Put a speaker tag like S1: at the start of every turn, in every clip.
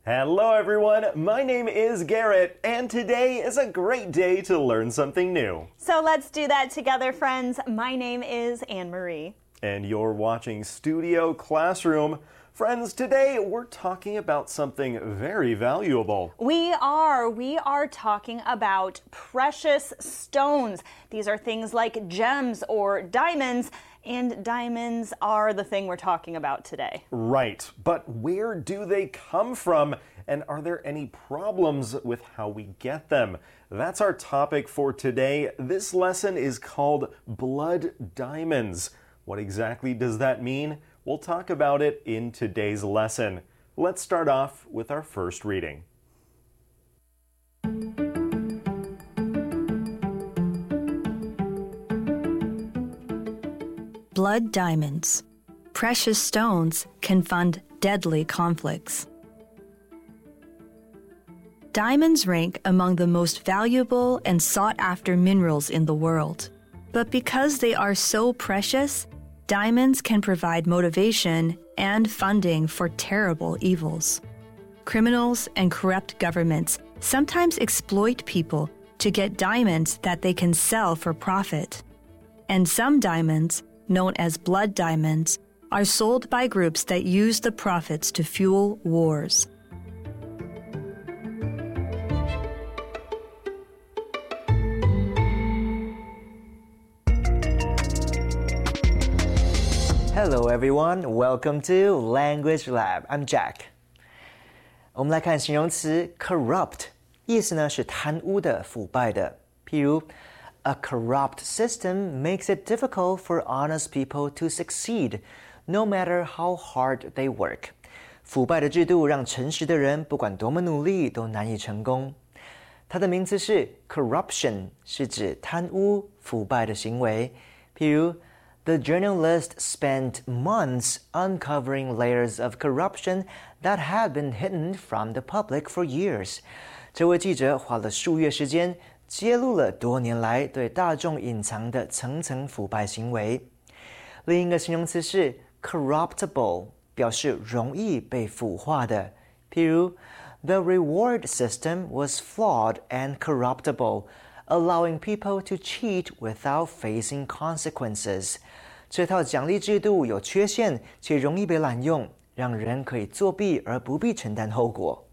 S1: Hello everyone, my name is Garrett, and today is a great day to learn something new.
S2: So let's do that together, friends. My name is Anne-Marie.
S1: And you're watching Studio Classroom. Friends, today we're talking about something very valuable.
S2: We are talking about precious stones. These are things like gems or diamonds, and diamonds are the thing we're talking about today.
S1: Right, but where do they come from? And are there any problems with how we get them? That's our topic for today. This lesson is called Blood Diamonds. What exactly does that mean? We'll talk about it in today's lesson. Let's start off with our first reading.
S3: Blood diamonds. Precious stones can fund deadly conflicts. Diamonds rank among the most valuable and sought-after minerals in the world. But because they are so precious, diamonds can provide motivation and funding for terrible evils. Criminals and corrupt governments sometimes exploit people to get diamonds that they can sell for profit. And some diamonds, known as blood diamonds, are sold by groups that use the profits to fuel wars.
S4: Hello everyone, welcome to Language Lab. I'm Jack. 我们来看形容词 corrupt， 意思呢是贪污的、腐败的。譬如 A corrupt system makes it difficult for honest people to succeed, no matter how hard they work. 腐败的制度让诚实的人不管多么努力都难以成功。它的名词是 corruption， 是指贪污、腐败的行为。譬如The journalist spent months uncovering layers of corruption that had been hidden from the public for years. 这位记者花了数月时间，揭露了多年来对大众隐藏的层层腐败行为。另一个形容词是 corruptible， 表示容易被腐化的。譬如 The reward system was flawed and corruptible, allowing people to cheat without facing consequences. 这套奖励制度有缺陷，且容易被滥用，让人可以作弊而不必承担后果。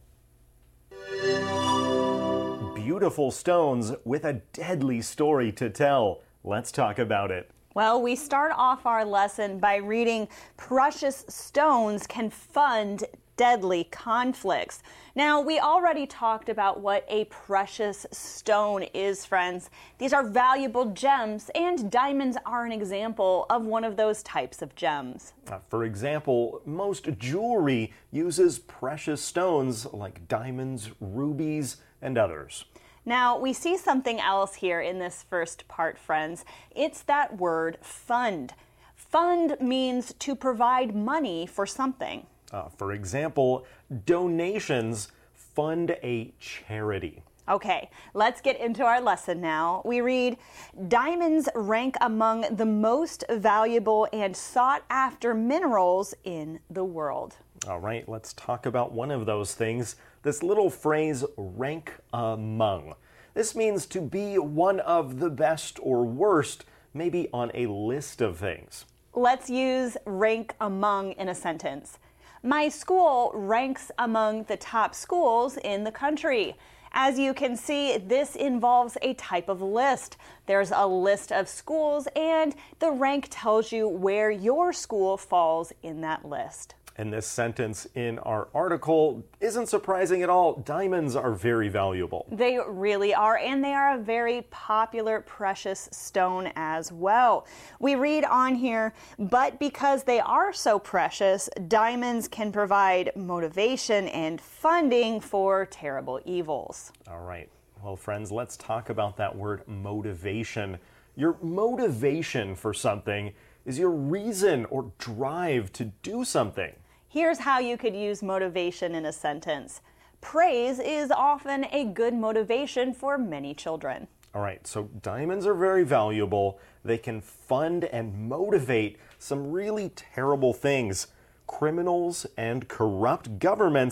S1: Beautiful stones with a deadly story to tell. Let's talk about it.
S2: Well, we start off our lesson by reading precious stones can fund deadly conflicts. Now, we already talked about what a precious stone is, friends. These are valuable gems, and diamonds are an example of one of those types of gems.
S1: For example, most jewelry uses precious stones like diamonds, rubies, and others.
S2: Now, we see something else here in this first part, friends. It's that word fund. Fund means to provide money for something.
S1: For example, donations fund a charity.
S2: Okay, let's get into our lesson now. We read, diamonds rank among the most valuable and sought-after minerals in the world.
S1: All right, let's talk about one of those things. This little phrase, rank among. This means to be one of the best or worst, maybe on a list of things.
S2: Let's use rank among in a sentence. My school ranks among the top schools in the country. As you can see, this involves a type of list. There's a list of schools, and the rank tells you where your school falls in that list.
S1: And this sentence in our article isn't surprising at all. Diamonds are very valuable.
S2: They really are, and they are a very popular precious stone as well. We read on here, but because they are so precious, diamonds can provide motivation and funding for terrible evils.
S1: All right. Well, friends, let's talk about that word motivation. Your motivation for something is your reason or drive to do something.
S2: Here's how you could use motivation in a sentence. Praise is often a good motivation for many children.
S1: All right, so diamonds are very valuable. They can fund and motivate some really terrible things. Criminals and corrupt governments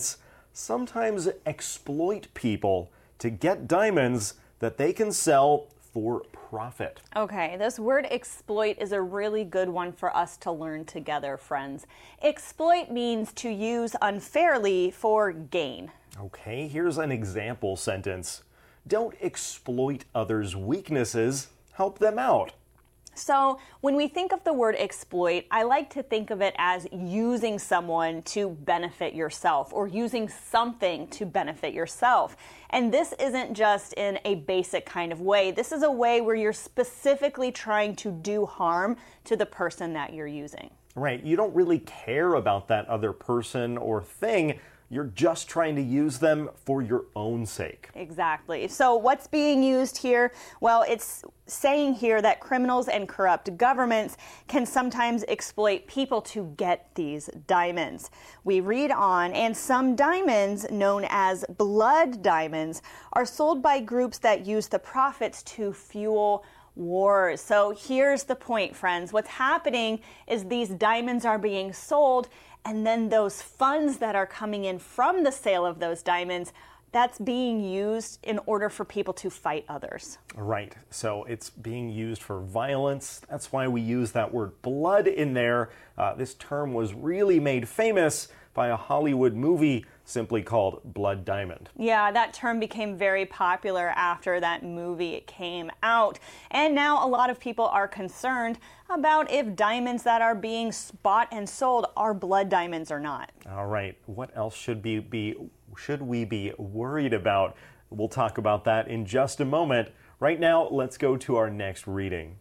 S1: sometimes exploit people to get diamonds that they can sell for profit.
S2: Okay, this word exploit is a really good one for us to learn together, friends. Exploit means to use unfairly for gain.
S1: Okay, here's an example sentence. Don't exploit others' weaknesses, help them out.
S2: So, when we think of the word exploit, I like to think of it as using someone to benefit yourself or using something to benefit yourself. And this isn't just in a basic kind of way. This is a way where you're specifically trying to do harm to the person that you're using.
S1: Right, you don't really care about that other person or thing. You're just trying to use them for your own sake.
S2: Exactly. So what's being used here? Well, it's saying here that criminals and corrupt governments can sometimes exploit people to get these diamonds. We read on, and some diamonds, known as blood diamonds, are sold by groups that use the profits to fuel wars. So here's the point, friends. What's happening is these diamonds are being sold, and then those funds that are coming in from the sale of those diamonds, that's being used in order for people to fight others.
S1: Right, so it's being used for violence. That's why we use that word blood in there. This term was really made famous by a Hollywood movie simply called Blood Diamond.
S2: Yeah, that term became very popular after that movie came out. And now a lot of people are concerned about if diamonds that are being bought and sold are blood diamonds or not.
S1: All right, what else should we be worried about? We'll talk about that in just a moment. Right now, let's go to our next reading.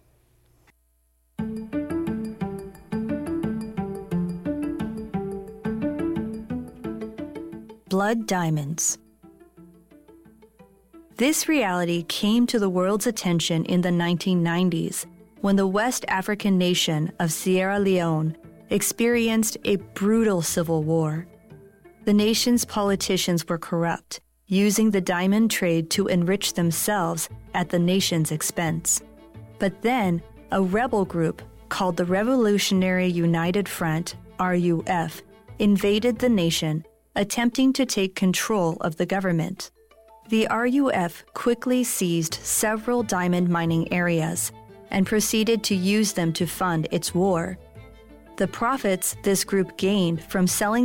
S3: Blood diamonds. This reality came to the world's attention in the 1990s when the West African nation of Sierra Leone experienced a brutal civil war. The nation's politicians were corrupt, using the diamond trade to enrich themselves at the nation's expense. But then, a rebel group called the Revolutionary United Front, RUF, invaded the nation, attempting to take control of the government. The RUF quickly seized several diamond mining areas and proceeded to use them to fund its war. The profits this group gained from selling